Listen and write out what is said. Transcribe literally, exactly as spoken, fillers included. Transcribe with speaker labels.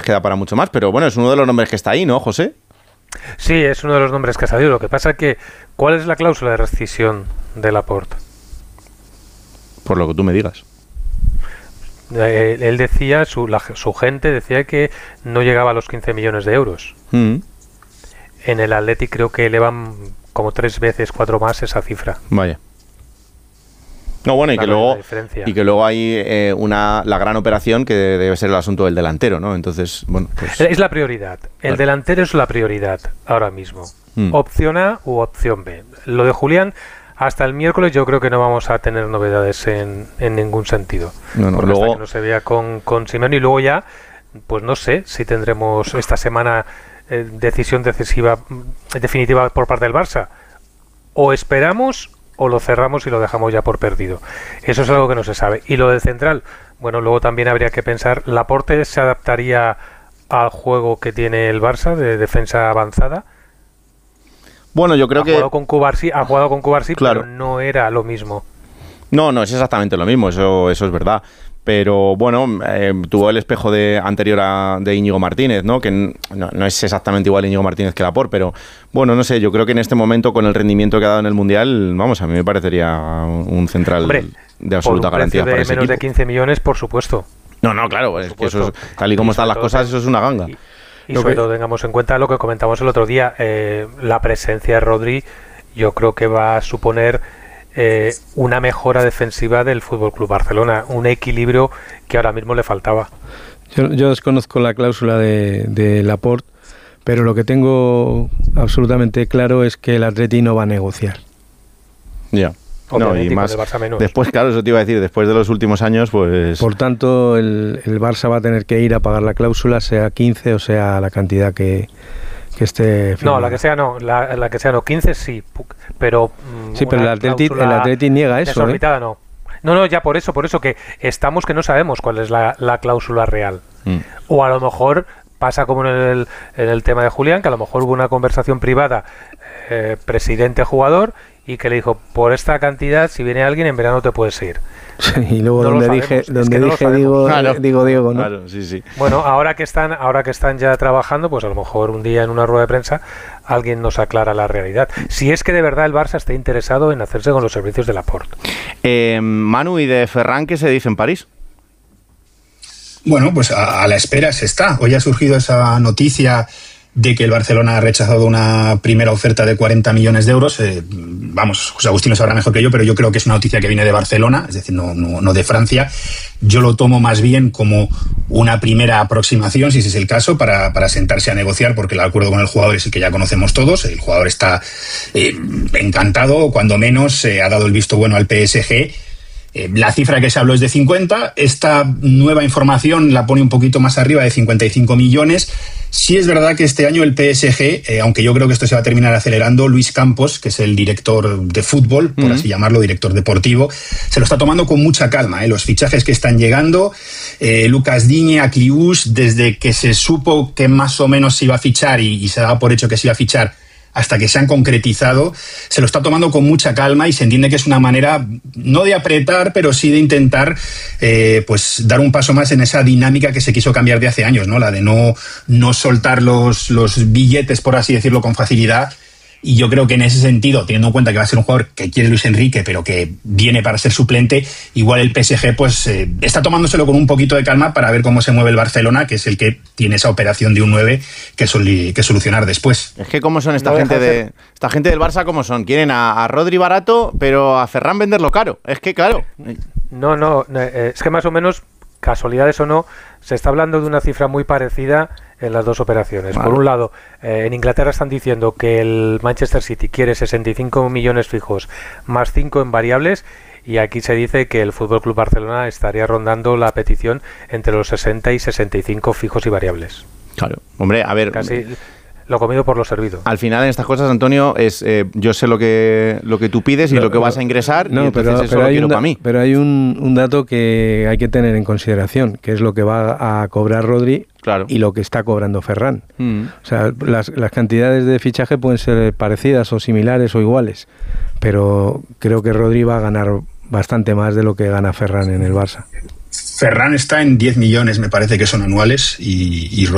Speaker 1: queda para mucho más, pero bueno, es uno de los nombres que está ahí, ¿no, José?
Speaker 2: Sí, es uno de los nombres que ha salido. Lo que pasa es que, ¿cuál es la cláusula de rescisión de Laporte?
Speaker 1: Por lo que tú me digas.
Speaker 2: Eh, él decía, su, la, su gente decía que no llegaba a los quince millones de euros.
Speaker 1: Mm.
Speaker 2: En el Athletic creo que elevan como tres veces, cuatro más esa cifra.
Speaker 1: Vaya. No, bueno, y que, luego, y que luego hay eh, una la gran operación que debe ser el asunto del delantero, ¿no? Entonces, bueno, pues...
Speaker 2: Es la prioridad. El
Speaker 1: Claro.
Speaker 2: delantero es la prioridad ahora mismo.
Speaker 1: Mm.
Speaker 2: Opción A u opción B. Lo de Julián, hasta el miércoles yo creo que no vamos a tener novedades en, en ningún sentido.
Speaker 1: No, no,
Speaker 2: Porque
Speaker 1: luego...
Speaker 2: hasta que no se vea con, con Simeone, y luego ya, pues no sé si tendremos esta semana eh, decisión decisiva, definitiva por parte del Barça. O esperamos o lo cerramos y lo dejamos ya por perdido. Eso es algo que no se sabe. Y lo del central, bueno, luego también habría que pensar, ¿Laporte se adaptaría al juego que tiene el Barça de defensa avanzada?
Speaker 1: Bueno, yo creo
Speaker 2: ha
Speaker 1: que...
Speaker 2: Jugado con Cubarsí, ha jugado con Cubarsí,
Speaker 1: Claro.
Speaker 2: pero no era lo mismo.
Speaker 1: No, no, es exactamente lo mismo, eso, eso es verdad. Pero bueno, eh, tuvo el espejo de anterior a, de Íñigo Martínez, ¿no? Que no, no es exactamente igual Íñigo Martínez que Laporte, pero bueno, no sé, yo creo que en este momento, con el rendimiento que ha dado en el Mundial, vamos, a mí me parecería un central
Speaker 2: Hombre,
Speaker 1: de absoluta
Speaker 2: por un
Speaker 1: garantía
Speaker 2: precio de
Speaker 1: para ese
Speaker 2: menos
Speaker 1: equipo.
Speaker 2: de quince millones, por supuesto.
Speaker 1: No, no, claro,
Speaker 2: Por
Speaker 1: es que eso es,
Speaker 2: supuesto.
Speaker 1: tal y como
Speaker 2: Y
Speaker 1: están
Speaker 2: sobre
Speaker 1: las
Speaker 2: todo
Speaker 1: cosas,
Speaker 2: ten-
Speaker 1: eso es una ganga.
Speaker 2: Y, y
Speaker 1: Lo
Speaker 2: sobre
Speaker 1: que-
Speaker 2: todo tengamos en cuenta lo que comentamos el otro día, eh, la presencia de Rodri, yo creo que va a suponer eh, una mejora defensiva del F C Barcelona, un equilibrio que ahora mismo le faltaba.
Speaker 3: Yo, yo desconozco la cláusula de, de Laporte, pero lo que tengo absolutamente claro es que el Atleti no va a negociar.
Speaker 1: Ya. No,
Speaker 2: Obviamente,
Speaker 1: y
Speaker 2: y con
Speaker 1: más
Speaker 2: el Barça menos.
Speaker 1: después, claro, eso te iba a decir, después de los últimos años, pues...
Speaker 3: Por tanto, el, el Barça va a tener que ir a pagar la cláusula, sea quince o sea la cantidad que, que esté firmada.
Speaker 2: No, la que sea no, la, la que sea no, quince sí, pu- pero... mm,
Speaker 3: Sí, pero el
Speaker 2: una
Speaker 3: Atleti, el
Speaker 2: cláusula
Speaker 3: Atleti niega eso, ¿eh?
Speaker 2: desorbitada no. No, no, ya por eso, por eso que estamos que no sabemos cuál es la, la cláusula real.
Speaker 1: Mm.
Speaker 2: O a lo mejor pasa como en el, en el tema de Julián, que a lo mejor hubo una conversación privada eh, presidente-jugador y que le dijo, por esta cantidad, si viene alguien en verano te puedes ir.
Speaker 3: Sí, y luego
Speaker 2: No lo
Speaker 3: donde
Speaker 2: sabemos,
Speaker 3: dije,
Speaker 2: es
Speaker 3: donde
Speaker 2: que no lo
Speaker 3: dije
Speaker 2: sabemos.
Speaker 3: digo,
Speaker 1: Claro.
Speaker 3: digo Diego, ¿no?
Speaker 1: Claro, sí, sí.
Speaker 2: Bueno, ahora que están, ahora que están ya trabajando, pues a lo mejor un día en una rueda de prensa alguien nos aclara la realidad. Si es que de verdad el Barça está interesado en hacerse con los servicios de Laporte.
Speaker 1: Eh, Manu, ¿y de Ferran qué se dice en París?
Speaker 4: Bueno, pues a, a la espera se está. Hoy ha surgido esa noticia de que el Barcelona ha rechazado una primera oferta de cuarenta millones de euros. Eh, vamos, José Agustín lo sabrá mejor que yo, pero yo creo que es una noticia que viene de Barcelona, es decir, no, no, no de Francia. Yo lo tomo más bien como una primera aproximación, si ese es el caso, para, para sentarse a negociar, porque el acuerdo con el jugador es el que ya conocemos todos. El jugador está eh, encantado, cuando menos eh, ha dado el visto bueno al P S G. Eh, la cifra que se habló es de cincuenta. Esta nueva información la pone un poquito más arriba, de cincuenta y cinco millones. Sí es verdad que este año el P S G, eh, aunque yo creo que esto se va a terminar acelerando, Luis Campos, que es el director de fútbol, por uh-huh. así llamarlo, director deportivo, se lo está tomando con mucha calma. Eh. Los fichajes que están llegando, eh, Lucas Digne, Akliouche, desde que se supo que más o menos se iba a fichar y, y se daba por hecho que se iba a fichar, hasta que se han concretizado, se lo está tomando con mucha calma y se entiende que es una manera, no de apretar, pero sí de intentar eh, pues dar un paso más en esa dinámica que se quiso cambiar de hace años, ¿no? La de no, no soltar los, los billetes, por así decirlo, con facilidad. Y yo creo que en ese sentido, teniendo en cuenta que va a ser un jugador que quiere Luis Enrique, pero que viene para ser suplente, igual el P S G pues eh, está tomándoselo con un poquito de calma para ver cómo se mueve el Barcelona, que es el que tiene esa operación de un nueve que, soli- que solucionar después.
Speaker 1: Es que cómo son esta
Speaker 2: No
Speaker 1: gente
Speaker 2: deja
Speaker 1: de
Speaker 2: ser-
Speaker 1: esta gente del Barça, cómo son. Quieren a, a Rodri barato, pero a Ferran venderlo caro. Es que claro.
Speaker 2: No, no, eh, es que más o menos, casualidades o no, se está hablando de una cifra muy parecida en las dos operaciones.
Speaker 1: Vale.
Speaker 2: Por un lado, eh, en Inglaterra están diciendo que el Manchester City quiere sesenta y cinco millones fijos más cinco en variables, y aquí se dice que el F C Barcelona estaría rondando la petición entre los sesenta y sesenta y cinco fijos y variables.
Speaker 1: Claro. Hombre, a ver.
Speaker 2: Casi lo comido por lo servido.
Speaker 1: Al final en estas cosas, Antonio, es eh, yo sé lo que lo que tú pides y
Speaker 3: No,
Speaker 1: lo que
Speaker 3: no,
Speaker 1: vas a ingresar,
Speaker 3: no,
Speaker 1: y entonces
Speaker 3: pero,
Speaker 1: eso
Speaker 3: pero
Speaker 1: lo
Speaker 3: hay
Speaker 1: quiero
Speaker 3: un da-
Speaker 1: para mí.
Speaker 3: Pero hay un, un dato que hay que tener en consideración, que es lo que va a cobrar Rodri
Speaker 1: Claro.
Speaker 3: y lo que está cobrando Ferran.
Speaker 1: Mm.
Speaker 3: O sea, las, las cantidades de fichaje pueden ser parecidas o similares o iguales, pero creo que Rodri va a ganar bastante más de lo que gana Ferran en el Barça.
Speaker 4: Ferran está en diez millones, me parece que son anuales, y, y